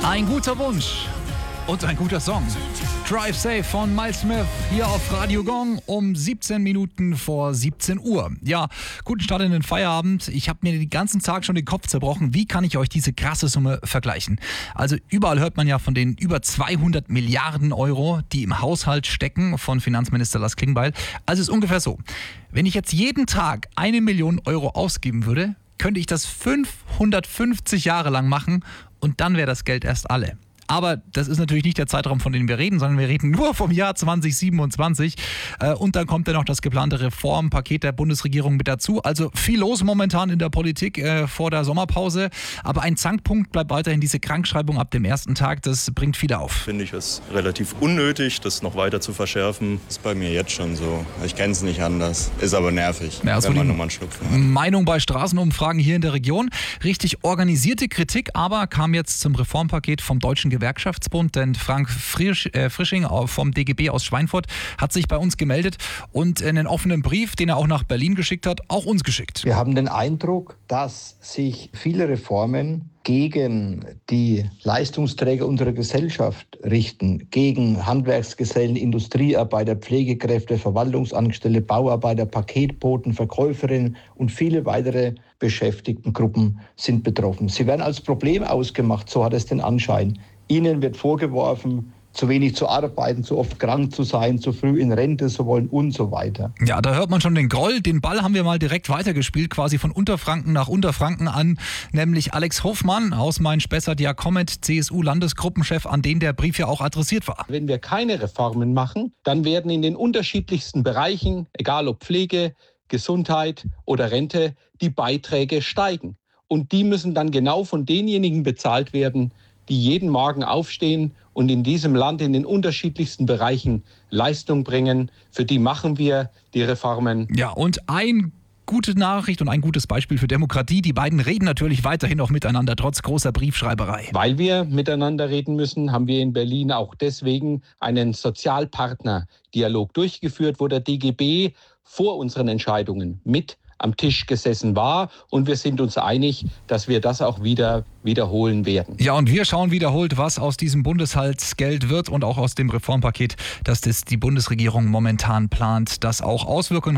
Ein guter Wunsch und ein guter Song. Drive Safe von Miles Smith hier auf Radio Gong um 17 Minuten vor 17 Uhr. Ja, guten Start in den Feierabend. Ich habe mir den ganzen Tag schon den Kopf zerbrochen. Wie kann ich euch diese krasse Summe vergleichen? Also überall hört man ja von den über 200 Milliarden Euro, die im Haushalt stecken, von Finanzminister Lars Klingbeil. Also es ist ungefähr so. Wenn ich jetzt jeden Tag 1 Million Euro ausgeben würde, könnte ich das 550 Jahre lang machen und dann wäre das Geld erst alle. Aber das ist natürlich nicht der Zeitraum, von dem wir reden, sondern wir reden nur vom Jahr 2027. Und dann kommt ja noch das geplante Reformpaket der Bundesregierung mit dazu. Also viel los momentan in der Politik vor der Sommerpause. Aber ein Zankpunkt bleibt weiterhin diese Krankschreibung ab dem ersten Tag. Das bringt viele auf. Finde ich es relativ unnötig, das noch weiter zu verschärfen. Ist bei mir jetzt schon so. Ich kenne es nicht anders. Ist aber nervig, ja, wenn man nochmal einen Schnupfen hat. Meinung bei Straßenumfragen hier in der Region. Richtig organisierte Kritik aber kam jetzt zum Reformpaket vom Deutschen Gewerkschaftsbund, denn Frank Frisching vom DGB aus Schweinfurt hat sich bei uns gemeldet und einen offenen Brief, den er auch nach Berlin geschickt hat, auch uns geschickt. Wir haben den Eindruck, dass sich viele Reformen gegen die Leistungsträger unserer Gesellschaft richten, gegen Handwerksgesellen, Industriearbeiter, Pflegekräfte, Verwaltungsangestellte, Bauarbeiter, Paketboten, Verkäuferinnen und viele weitere Beschäftigtengruppen sind betroffen. Sie werden als Problem ausgemacht, so hat es den Anschein. Ihnen wird vorgeworfen, zu wenig zu arbeiten, zu oft krank zu sein, zu früh in Rente zu wollen und so weiter. Ja, da hört man schon den Groll. Den Ball haben wir mal direkt weitergespielt, quasi von Unterfranken nach Unterfranken an, nämlich Alex Hofmann aus Main-Spessart, ja Comment, CSU-Landesgruppenchef, an den der Brief ja auch adressiert war. Wenn wir keine Reformen machen, dann werden in den unterschiedlichsten Bereichen, egal ob Pflege, Gesundheit oder Rente, die Beiträge steigen. Und die müssen dann genau von denjenigen bezahlt werden, die jeden Morgen aufstehen und in diesem Land in den unterschiedlichsten Bereichen Leistung bringen. Für die machen wir die Reformen. Ja, und eine gute Nachricht und ein gutes Beispiel für Demokratie. Die beiden reden natürlich weiterhin noch miteinander, trotz großer Briefschreiberei. Weil wir miteinander reden müssen, haben wir in Berlin auch deswegen einen Sozialpartner-Dialog durchgeführt, wo der DGB vor unseren Entscheidungen mit am Tisch gesessen war und wir sind uns einig, dass wir das auch wieder wiederholen werden. Ja, und wir schauen wiederholt, was aus diesem Bundeshaltsgeld wird und auch aus dem Reformpaket, das die Bundesregierung momentan plant, das auch Auswirkungen